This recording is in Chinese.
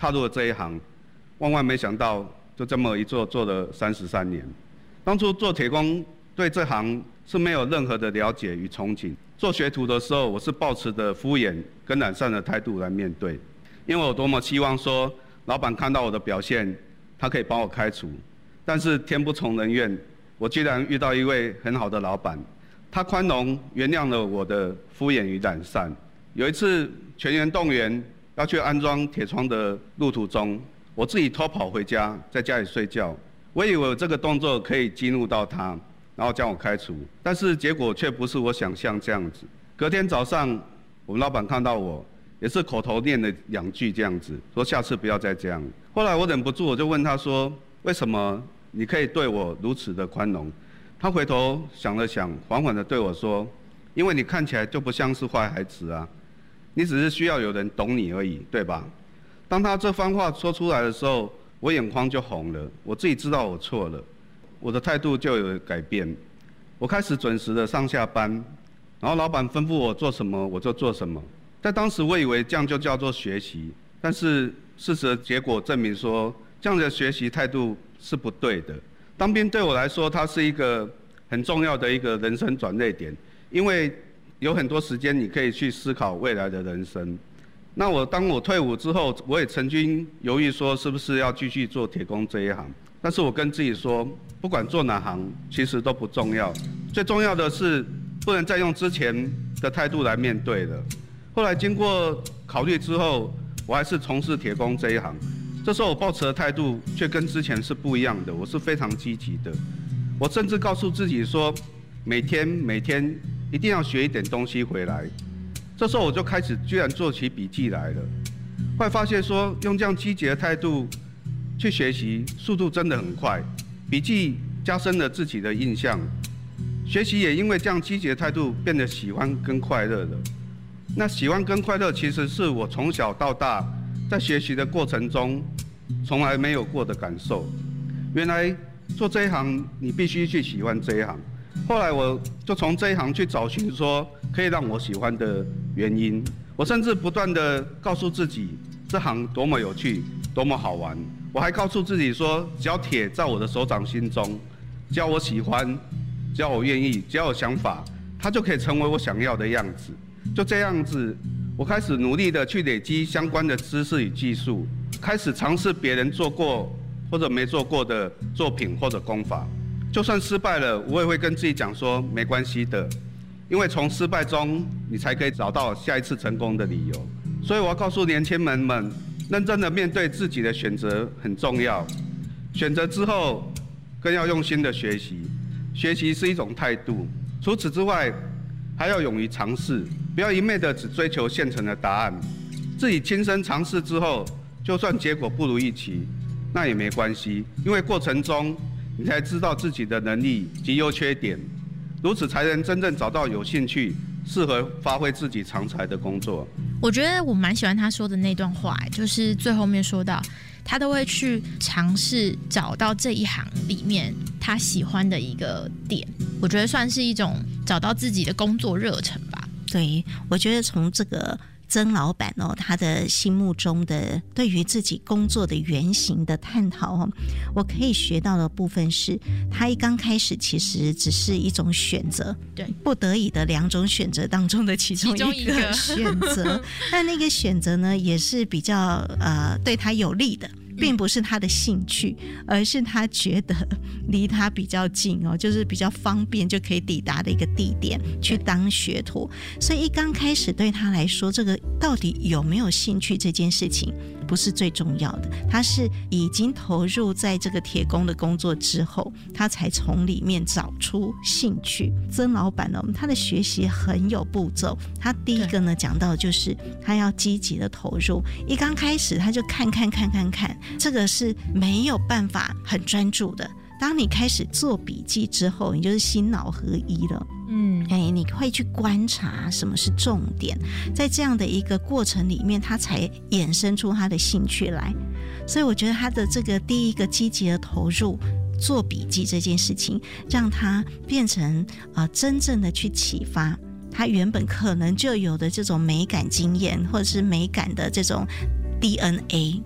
踏入了这一行，万万没想到就这么一做做了33年。当初做铁工对这行是没有任何的了解与憧憬，做学徒的时候我是抱持着敷衍跟懒散的态度来面对，因为我多么希望说老板看到我的表现，他可以帮我开除。但是天不从人愿，我居然遇到一位很好的老板，他宽容原谅了我的敷衍与懒散。有一次全员动员要去安装铁窗的路途中，我自己偷跑回家，在家里睡觉。我以为这个动作可以激怒到他，然后将我开除，但是结果却不是我想象这样子。隔天早上，我们老板看到我，也是口头念了2句这样子，说下次不要再这样。后来我忍不住，我就问他说：“为什么你可以对我如此的宽容？”他回头想了想，缓缓地对我说：“因为你看起来就不像是坏孩子啊，你只是需要有人懂你而已，对吧？”当他这番话说出来的时候，我眼眶就红了，我自己知道我错了，我的态度就有了改变。我开始准时的上下班，然后老板吩咐我做什么我就做什么。在当时我以为这样就叫做学习，但是事实的结果证明说，这样的学习态度是不对的。当兵对我来说，它是一个很重要的一个人生转捩点，因为有很多时间你可以去思考未来的人生。那当我退伍之后，我也曾经犹豫说是不是要继续做铁工这一行，但是我跟自己说，不管做哪行其实都不重要，最重要的是不能再用之前的态度来面对了。后来经过考虑之后，我还是从事铁工这一行。这时候我抱持的态度却跟之前是不一样的，我是非常积极的。我甚至告诉自己说，每天一定要学一点东西回来。这时候我就开始居然做起笔记来了。后来发现说，用这样积极的态度去学习，速度真的很快，笔记加深了自己的印象，学习也因为这样积极的态度变得喜欢跟快乐了。那喜欢跟快乐其实是我从小到大在学习的过程中从来没有过的感受。原来做这一行你必须去喜欢这一行。后来我就从这一行去找寻说可以让我喜欢的原因。我甚至不断地告诉自己，这行多么有趣，多么好玩。我还告诉自己说，只要铁在我的手掌心中，只要我喜欢，只要我愿意，只要有想法，它就可以成为我想要的样子。就这样子，我开始努力地去累积相关的知识与技术，开始尝试别人做过或者没做过的作品或者工法。就算失败了，我也会跟自己讲说，没关系的，因为从失败中你才可以找到下一次成功的理由。所以我要告诉年轻人们，认真的面对自己的选择很重要。选择之后，更要用心的学习。学习是一种态度。除此之外，还要勇于尝试，不要一昧的只追求现成的答案。自己亲身尝试之后，就算结果不如预期，那也没关系，因为过程中你才知道自己的能力及优缺点，如此才能真正找到有兴趣、适合发挥自己长才的工作。 我觉得我蛮喜欢他说的那段话，就是最后面说到，他都会去尝试找到这一行里面他喜欢的一个点。我觉得算是一种找到自己的工作热忱吧。 对，我觉得从这个曾老板他的心目中的对于自己工作的原型的探讨我可以学到的部分是，他一刚开始其实只是一种选择， 对， 不得已的2种选择当中的其中一个选择，但那个选择呢，也是比较对他有利的。并不是他的兴趣，而是他觉得离他比较近就是比较方便就可以抵达的一个地点去当学徒。所以一刚开始对他来说，这个到底有没有兴趣这件事情不是最重要的，他是已经投入在这个铁工的工作之后，他才从里面找出兴趣。曾老板呢，他的学习很有步骤。他第一个呢讲到就是他要积极的投入，一刚开始他就看，这个是没有办法很专注的。当你开始做笔记之后，你就是心脑合一了。你会去观察什么是重点，在这样的一个过程里面，他才衍生出他的兴趣来。所以我觉得他的这个第一个积极的投入做笔记这件事情，让他变成真正的去启发他原本可能就有的这种美感经验，或者是美感的这种DNA